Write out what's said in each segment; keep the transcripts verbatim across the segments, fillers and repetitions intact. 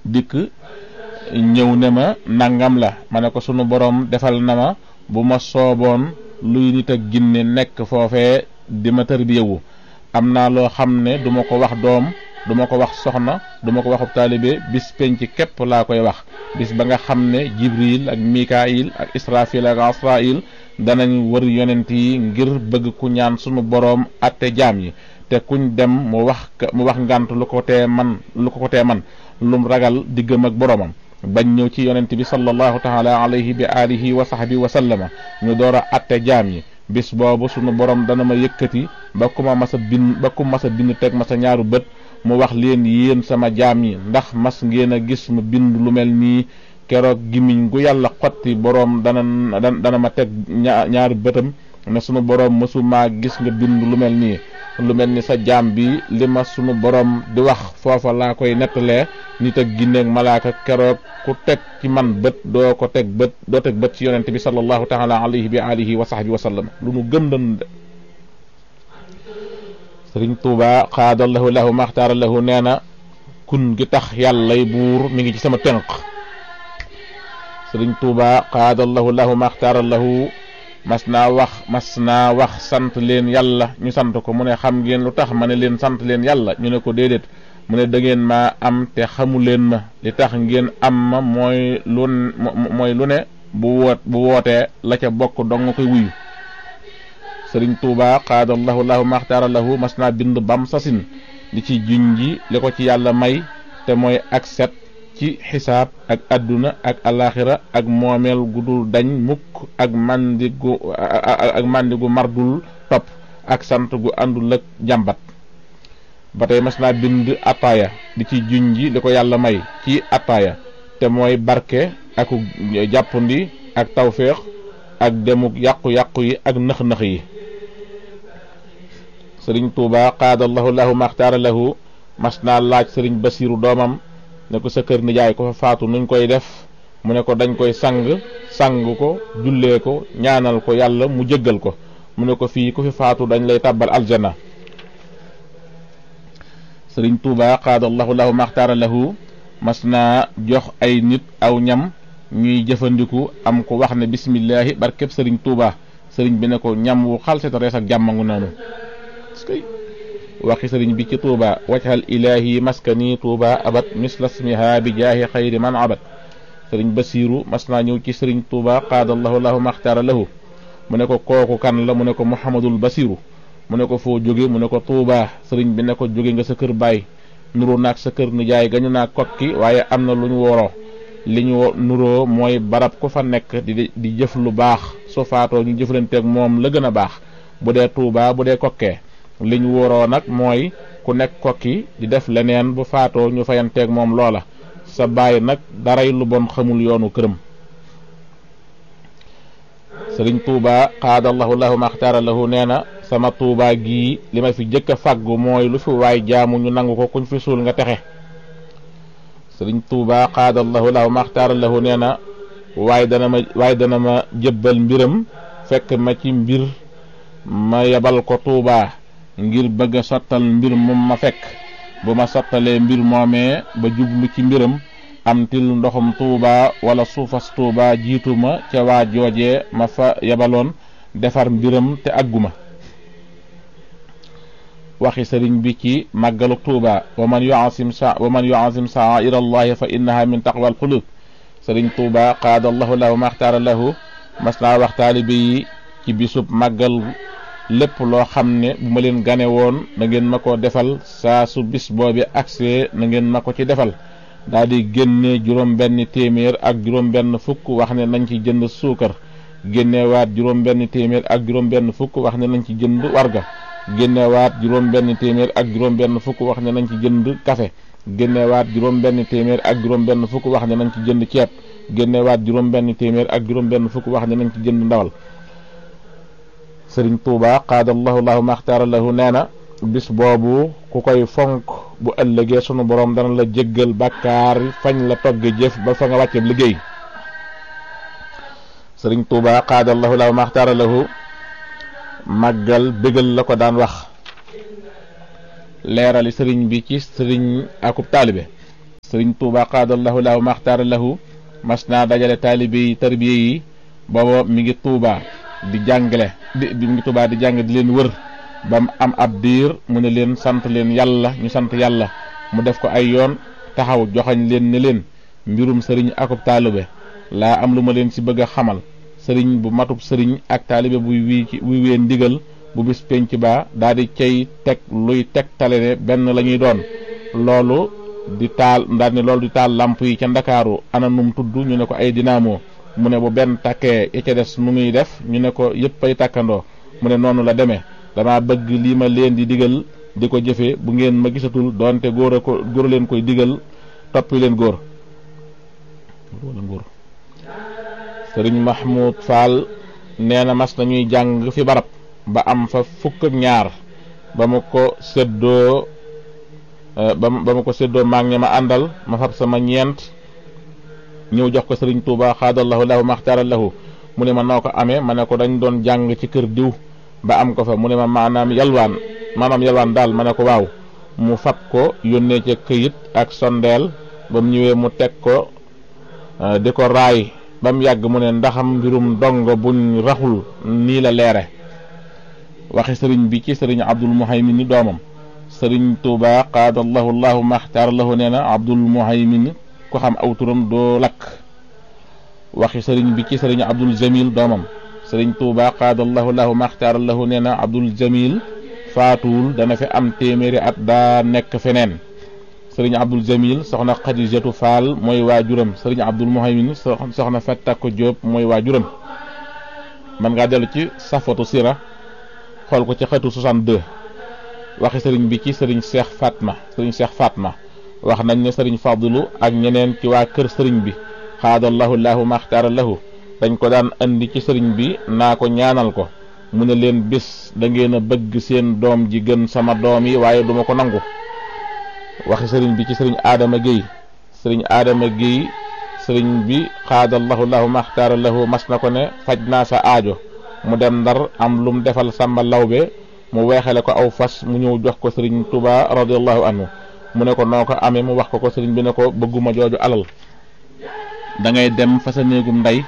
dikk ñëw ne ma nangam la ma ne ko sunu borom defal na ma bu ma sooboon luy nit ak ginne nekk foofee di ma tarbiyewu am naa loo xam ne du ma ko wax doom du ma ko wax soxna du ma ko waxub taalibe bis penc képp laa koy wax bis ba nga xam ne Jibril ak Mikaayil ak Israfil ak Asrail danañ wër yonent yi ngir bëgg ku ñaan sunu boroom atte jaam yi te kuñ dem mu wax mu wax ngant lu ko tee man lu ko tee man lum ragal diggam ak boroomam bañ ñëw ci yonent bi sallallahu taala alayhi bi alihi wa sahbi wa sallama ñu door a atte jaam yi bis boobu sunu borom dana ma yëkkati ba ku ma mas a bind ba ku mas a bind teg ma sa ñaaru bët mu wax leen yéen sama jaam yi ndax mas ngeen a gis ma bind lu mel nii keroog gimiñ gu yàlla xotti boroom dana dana ma teg ñaari bëtam ne sunu boroom mësumaa gis nga bind lu mel nii lu mel ni sa jaam bi li ma sunu boroom di wax foofa laa koy nettalee nit ak ginneeg malaaka keroog ku teg ci man bët doo ko teg bët doo teg bët ci yonente bi sallallahu taala alayhi bi alihi wa sahbi wa sallam lu nu gëm dañu de sëriñ Tuuba xaadallahu lahu maxtaara lahu nee na kun gi tax yàllay buur mi ngi ci sama tënk sëriñ Tuuba xaadallahu lahu maxtaara lahu mas naa wax mas naa wax sant leen yàlla ñu sant ko mu ne xam ngeen lu tax ma ne leen sant leen yàlla ñu ne ko déedéet mu ne da ngeen maa am te xamu leen ma li tax ngeen am ma mooy lu mooy lu ne bu woot bu wootee la ca bokk dong nga koy wuyu sëriñ Tuuba xaadallahu lahu maxtaara lahu mas naa bind bam sasin di ci junji li ko ci yàlla may te mooy ak set ci xisaab ak adduna ak alaxira ak moomeel gu dul dañ mukk ak mandigu ak mandigu mardul topp ak sant gu àndul ak jàmbat ba tey mas naa bind ataaya di ci junji li ko yàlla may ci ataaya te mooy barke ak jàppandi ak tawféex ak demuk yàqu-yàqu yi ak nëx-nëx yi sëriñ Tuuba qaadallahu lahu maxtaara lahu mas naa laaj sëriñ Basiiru doomam ne ko sa kër nijaay ko fa faatu nuñ koy def mu ne ko dañ koy sang sang ko jullee ko ñaanal ko yàlla mu jéggal ko mu ne ko fii ku fi faatu dañ lay tàbbal aljana sëriñ Tuuba qaadallahu lahu maxtaara lahu mas naa jox ay nit aw ñam ñuy jëfandiku am ko wax ne bismillahi barkeb sëriñ Tuuba sëriñ bi ne ko ñam wu xalset rees ak jàmmangu noonu waxi sëriñ bi ci Tuuba wajhal ilahi maskani Tuuba abat misla smiha bi jaahi xayri man abat sëriñ Basiiru mas naa ñëw ci sëriñ Tuuba qaadallahu lahu maxtaara lahu mu ne ko kooku kan la mu ne ko Muhammadul Basiiru mu ne ko foo jóge mu ne ko Tuuba sëriñ bi ne ko jóge nga sa kër baay nuroo naag sa kër nijaay gañu naa kokki waaye am na lu ñu woroo li ñu nuroo mooy barab ku fa nekk di di jëf lu baax su faatoo ñu jëflanteeg moom la gën a baax bu dee Tuuba bu dee kokkee li ñu woroo nag mooy ku nekk kokki di def leneen bu faatoo ñu fayanteeg moom loola sa baay nag daray lu bon xamul yoonu këram sëriñ Tuuba qaadallahu lahu maxtaara lahu nee na sama Tuuba gii li ma fi jëkk a fàggu mooy lu fi waay jaamu ñu nangu ko kuñ fi suul nga texe sëriñ Tuuba qaadallahu lahu maxtaara lahu nee na waaye dana ma waaye dana ma jëbbal mbiram fekk ma ci mbir ma yebal ko Tuuba ngir bëgg a sottal mbir moom ma fekk bu ma sottalee mbir moomee ba jublu ci mbiram am til ndoxum Tuuba wala suufas Tuuba jiitu ma ca waa joojee ma fa yebaloon defar mbiram te àgguma waxi sëriñ bi ci màggalu Tuuba wa man yu'azzim sa wa man yu'azzim sha'a'ira Allahi fa innaha min taqwal qulub sëriñ Tuuba qaadallahu lahu maxtaara lahu mas naa wax taalibe yi ci bisub màggal lépp loo xam ne bu ma leen gane woon na ngeen ma ko defal saa su bis boobi agsee na ngeen ma ko ci defal daal di génne juróom benn téeméer ak juróom benn fukk wax ne nañ ci jënd suukar génnewaat juróom benn téeméer ak juróom benn fukk wax ne nañ ci jënd warga génnewaat juróom benn téeméer ak juróom benn fukk wax ne nañ ci jënd café génnewaat juróom benn téeméer ak juróom benn fukk wax ne nañ ci jënd ceeb génnewaat juróom benn téeméer ak juróom benn fukk wax ne nañ ci jënd ndawal sëriñ Tuuba qaadallahu lahu maxtaara lahu nee na bis boobu ku koy fonk bu ëllëgee sunu borom dana la jéggal bàkkaar fañ la togge jëf ba fa nga wàcce liggéey sëriñ Tuuba qaadallahu lahu maxtaara lahu màggal bégal la ko daan wax leerali sëriñ bi ci sëriñ akub taalibe sëriñ Tuuba qaadallahu lahu maxtaara lahu mas naa dajale taalibe yi tarbiye yi booba mi ngi Tuuba di jàngale di mi ngi Tuuba di jàng di leen wër ba mu am ab diir mu ne leen sant leen yàlla ñu sant yàlla mu def ko ay yoon taxaw joxañ leen ne leen mbirum sëriñ akub taalibe laa am lu ma leen ci bëgg a xamal sëriñ bu matub sëriñ ak taalibe buy wii ci buy wee ndigal bu bis penc ba daal di cay teg luy teg tale ne benn la ñuy doon loolu di taal daal ne loolu di taal lamp yi ca Ndakaaru ana num tudd ñu ne ko ay dinaamo mu ne bu benn takkee ya ca des nu muy def ñu ne ko yëpp ay takkandoo mu ne noonu la demee dama bëgg lii ma leen di digal di ko jëfe bu ngeen ma gisatul doonte góor a ko góor leen koy digal toppi leen góor wala góor sëriñ Mahmoud Fall nee na mas nañuy jàng fi barab ba am fa fukk ak ñaar ba ma ko séddoo ba ba ma ko séddoo maag ña ma àndal ma fab sama ñeent ñëw jox ko sëriñ Tuuba xaadallahu lahu maxtaara lahu mu ne ma noo ko amee ma ne ko dañ doon jàng ci kër diw ba am ko fa mu ne ma maanaam yalwaan maanaam yalwaan daal ma ne ko waaw mu fab ko yónnee ca këyit ak sondeel ba mu ñëwee mu teg ko di ko raay ba mu yàgg mu ne ndaxam mbirum dongo buñ raxul nii la leere waxi sëriñ bi ci sëriñ Abdul Muhaymin ni doomam sëriñ Tuuba qaadallahu llahu maxtaar lahu nee na Abdul Muhaymin ko xam aw turam doo lakk waxi sëriñ bi ci sëriñ Abdul Jamil doomam sëriñ Tuuba qaadallahu lahu maxtaar lahu nee na Abdul Jamil faatuwul dana fi am téeméeri at daa nekk feneen sëriñ Abdul Jamil soxna Xadijatu Faal mooy waajuram sëriñ Abdul Muhaymin soxna Fattako Jóob mooy waajuram man ngaa dellu ci safatu sira xool ko ci xetu soixante-deux waxi sëriñ bi ci sëriñ Cheikh Fatma sëriñ Cheikh Fatma wax nañ ne sëriñ Fadlu ak ñeneen ci waa kër sëriñ bi xaadallahu lahu maxtaara lahu dañ ko daan andi ci sëriñ bi naa ko ñaanal ko mu ne leen bis da ngeen a bëgg seen doom ji gën sama doom yi waaye duma ko nangu waxi sëriñ bi ci sëriñ Adama Guèye sëriñ Adama Guèye sëriñ bi xaadallahu lahu maxtaara lahu mas na ko ne faj naa sa aajo mu dem Ndar am lum defal Sàmba Lawbe mu weexale ko aw fas mu ñëw jox ko sëriñ Tuuba radiyallahu anhu mu ne ko noo ko amee mu wax ko ko sëriñ bi ne ko bëgguma jooju alal da ngay dem fa sa néegum ndey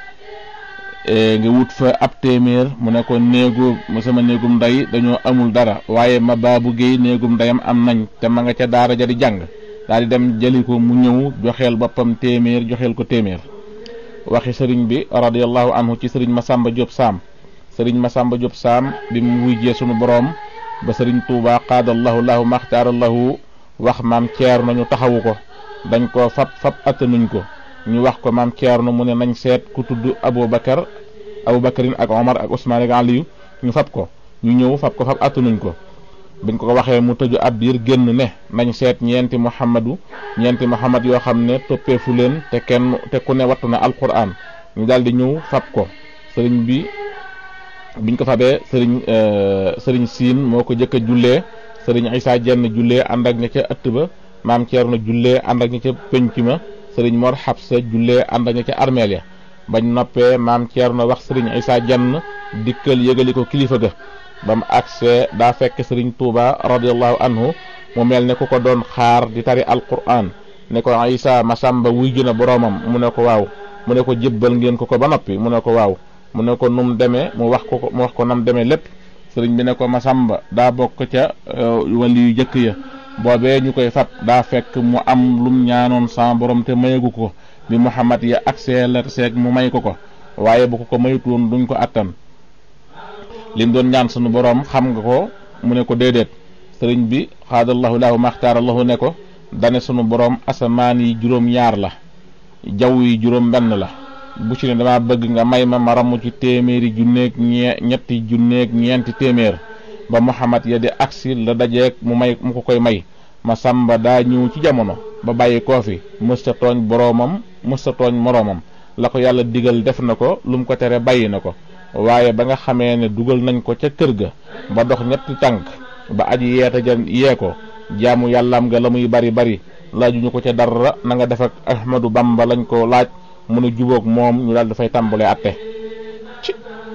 nga wut fa ab téeméer mu ne ko néegu sama néegum ndey dañoo amul dara waaye ma baabu géey néegum ndeyam am nañ te ma nga ca daara ja di jàng daal di dem jëli ko mu ñëw joxeel boppam téeméer joxeel ko téeméer waxi sëriñ bi radiyallahu anhu ci sëriñ Masamba Diop Sam sëriñ Masamba Diop Sam bi mu wujjee sunu boroom ba sëriñ Tuuba qaadallahu lahu maxtaara lahu wax maam Ceerno ñu taxawu ko dañ ko fab fab attanuñ ko ñu wax ko maam Ceerno mu ne nañ seet ku tudd Aboubacar Aboubacarin ak Omar ak Ousmane ak Aliyu ñu fab ko ñu ñëw fab ko fab attanuñ ko biñ ko waxee mu tëju ab diir génn ne nañ seet ñeenti Muhammadu ñeenti Muhammad yoo xam ne toppeefu leen te kenn te ku ne wattu na alquran ñu daal di ñëw fab ko sëriñ bi biñ ko fabee sëriñ sëriñ Siin moo ko jëkk a jullee sëriñ Isaa Jenn jullee ànd ak ña ca ëtt ba maam Ceerno jullee ànd ak ña ca penc ma sëriñ Mor Xabsa jullee ànd ak ña ca armeel ya bañ noppee maam Ceerno wax sëriñ Isaa Jenn dikkal yëgali ko kilifa ga ba mu agsee daa fekk sëriñ Tuuba radiyallahu anhu mu mel ne ku ko doon xaar di tari alquran ne ko Isaa Masamba wuy jëna boroomam mu ne ko waaw mu ne ko jébbal ngeen ko ko ba noppi mu ne ko waaw mu ne ko num demee mu wax ko mu wax ko nam demee lépp sëriñ bi ne ko Masamba daa bokk ca wali yu jëkk ya boobee ñu koy fat daa fekk mu am lum ñaanoon sa borom te mayagu ko bi Muhammad ya agsee la seeg mu may ko ko waaye bu ko ko mayutoon duñ ko attan lim doon ñaan sunu borom xam nga ko mu ne ko déedéet sëriñ bi xaadallahu lahu maxtaarallahu ne ko dane sunu borom asamaan yi juróom ñaar la jaww yi juróom benn la bu ci ne dama bëgg nga may ma ma ramu ci téeméeri junneeg ñee ñetti junneeg ñeenti téeméer ba Muhammad ya di agsi la dajeeg mu may mu ko koy may Masamba daa ñëw ci jamono ba bàyyi koo fi mësta tooñ boroomam mësta tooñ moroomam la ko yàlla digal def na ko lu mu ko tere bàyyi na ko waaye ba nga xamee ne dugal nañ ko ca kër ga ba dox ñetti tànk ba aji yeeta ja yee ko jaamu yàllaam nga la muy bari bari laajuñu ko ca dara na nga def ak Ahmadu Bamba lañ ko laaj mu ne jubóog moom ñu daal dafay tàmbalee atte ci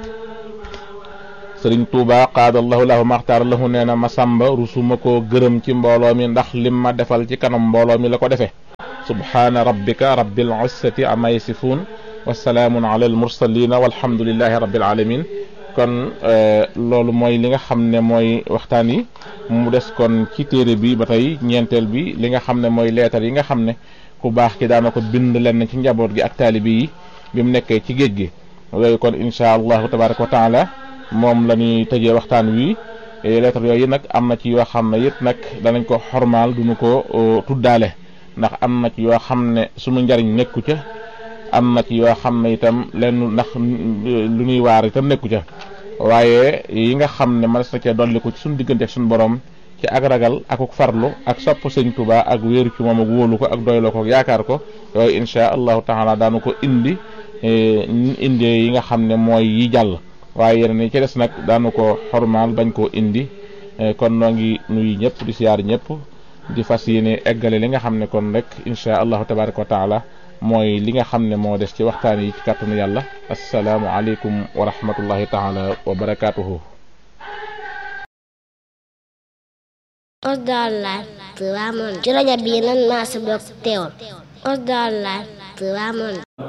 sëriñ Tuuba qaadallahu lahu maxtaar lahu nee na Masamba rusuma koo gërëm ci mbooloo mi ndax lim ma defal ci kanam mbooloo mi la ko defee subhana rabbika rabbil izzati amma yasifun wa salaamun ala al mursalin walhamdulillahi rabbil alamin. kon loolu mooy li nga xam ne mooy waxtaan yi. mu des kon ci téere bi ba tey ñeenteel bi li nga xam ne mooy leetar yi nga xam ne ku baax ki daana ko bind leen ci njaboot gi ak taalibi yi bi mu nekkee ci géej gi. yooyu kon insha allahu tabaraka wa taala moom la ñuy tëjee waxtaan wi. leetar yooyu nag am na ci yoo xam ne it nag danañ ko xormaal duñu ko tuddaale ndax am na ci yoo xam ne sunu njariñ nekku ca am na ci yoo xam ne itam lenn ndax lu ñuy waar itam nekku ca waaye yi nga xam ne mënees na cee dolli ko ci suñu diggante ak suñu borom ci ak ragal ak farlu ak sopp sëñ Tuubaa ak wéeru ci moom ak wóolu ko ak doyloo ko ak yaakaar ko yooyu insha allahu taala daanu ko indi indi yi nga xam ne mooy yi jàll waaye yeneen yi ci des nag daanu ko xormaal bañ koo indi kon noo ngi nuyu ñëpp di siyaar ñëpp di fas yéene eggale li nga xam ne kon rek insha allahu tabaraka wa taala mooy li nga xam ne moo des ci waxtaan yi ci kàttanu yàlla. assalaamu aleykum wa rahmatullahi taala wa barakaatuhu. Osdar Live Touba Monde ci rajo bii nan maa si bokk teewul Osdar Live Touba Monde.